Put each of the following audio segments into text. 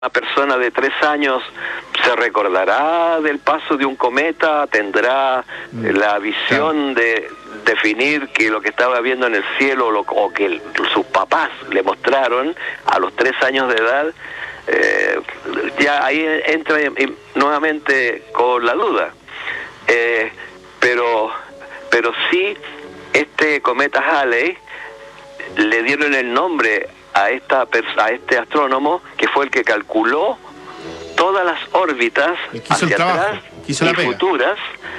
Una persona de 3 años se recordará del paso de un cometa, tendrá la visión de definir que lo que estaba viendo en el cielo o que sus papás le mostraron a los 3 años de edad. Ya ahí entra nuevamente con la duda. Pero sí, este cometa Halley le dieron el nombre a este astrónomo, que fue el que calculó todas las órbitas hacia atrás y futuras.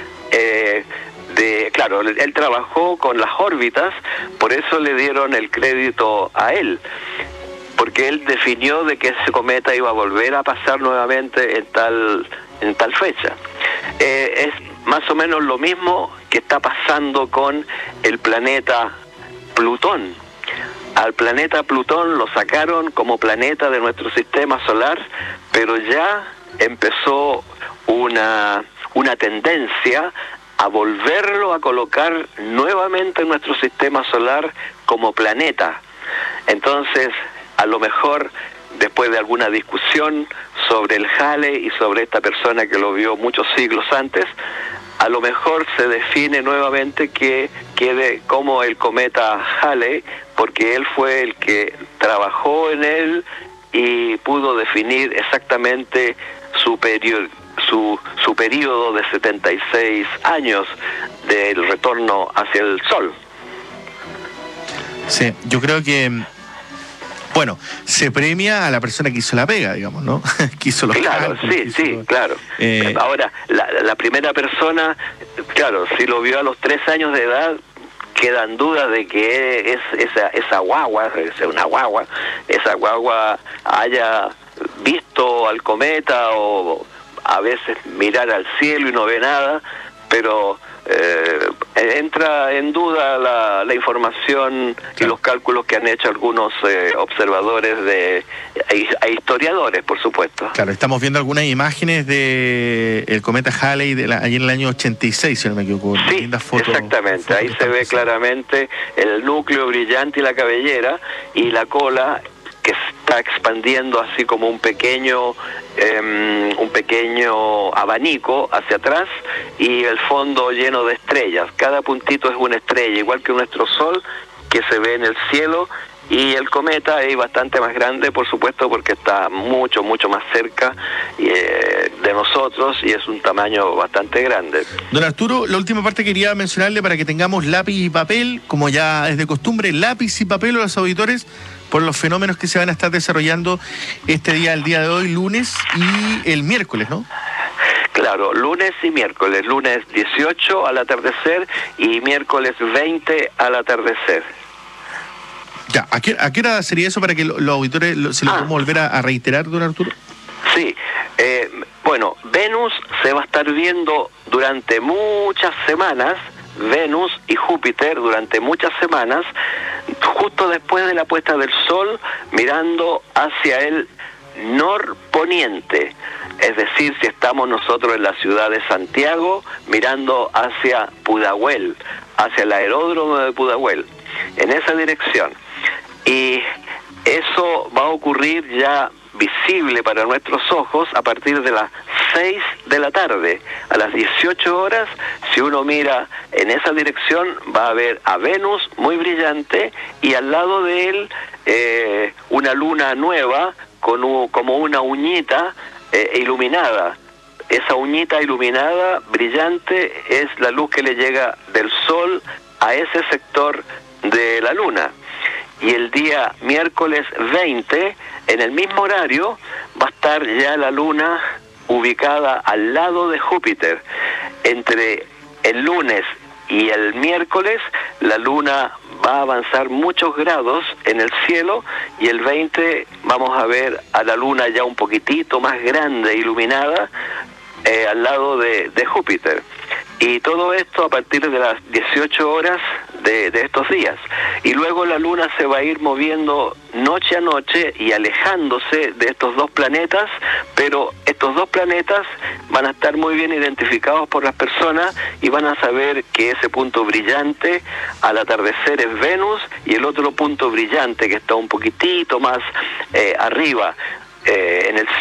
Claro, él trabajó con las órbitas, por eso le dieron el crédito a él, porque él definió de que ese cometa iba a volver a pasar nuevamente en tal fecha. Es más o menos lo mismo que está pasando con el planeta Plutón. Al planeta Plutón lo sacaron como planeta de nuestro sistema solar, pero ya empezó una tendencia a volverlo a colocar nuevamente en nuestro sistema solar como planeta. Entonces, a lo mejor, después de alguna discusión sobre el Halley y sobre esta persona que lo vio muchos siglos antes, a lo mejor se define nuevamente que quede como el cometa Halley, porque él fue el que trabajó en él y pudo definir exactamente su periodo de 76 años del retorno hacia el Sol. Sí, yo creo que, bueno, se premia a la persona que hizo la pega, digamos, ¿no? Que hizo los Claro, cálculos, claro. Ahora, la primera persona, claro, si lo vio a los 3 años de edad, quedan dudas de que esa guagua haya visto al cometa, o a veces mirar al cielo y no ve nada, pero entra en duda la información y los cálculos que han hecho algunos observadores e historiadores, por supuesto. Claro, estamos viendo algunas imágenes de el cometa Halley allí en el año 86, si no me equivoco. Sí, lindas fotos, exactamente. Ahí se ve claramente el núcleo brillante y la cabellera y la cola, que está expandiendo así como un pequeño abanico hacia atrás, y el fondo lleno de estrellas. Cada puntito es una estrella, igual que nuestro Sol, que se ve en el cielo, y el cometa es bastante más grande, por supuesto, porque está mucho más cerca de nosotros, y es un tamaño bastante grande. Don Arturo, la última parte quería mencionarle, para que tengamos lápiz y papel, como ya es de costumbre, lápiz y papel a los auditores, por los fenómenos que se van a estar desarrollando el día de hoy, lunes y el miércoles, ¿no? Claro, lunes y miércoles. Lunes 18 al atardecer y miércoles 20 al atardecer. Ya, ¿a qué hora sería eso, para que los auditores se lo podamos volver a reiterar, don Arturo? Sí, bueno, Venus se va a estar viendo durante muchas semanas, Venus y Júpiter durante muchas semanas, justo después de la puesta del Sol, mirando hacia el norponiente. Es decir, si estamos nosotros en la ciudad de Santiago, mirando hacia Pudahuel, hacia el aeródromo de Pudahuel, en esa dirección. Y eso va a ocurrir ya visible para nuestros ojos a partir de las 6 de la tarde. A las 18 horas, si uno mira en esa dirección, va a ver a Venus muy brillante, y al lado de él una luna nueva como una uñita iluminada. Esa uñita iluminada, brillante, es la luz que le llega del Sol a ese sector de la luna. Y el día miércoles 20, en el mismo horario, va a estar ya la luna ubicada al lado de Júpiter. Entre el lunes y el miércoles, la luna va a avanzar muchos grados en el cielo, y el 20 vamos a ver a la luna ya un poquitito más grande, iluminada, al lado de Júpiter. Y todo esto a partir de las 18 horas de estos días. Y luego la luna se va a ir moviendo noche a noche y alejándose de estos dos planetas, pero estos dos planetas van a estar muy bien identificados por las personas, y van a saber que ese punto brillante al atardecer es Venus, y el otro punto brillante que está un poquitito más arriba en el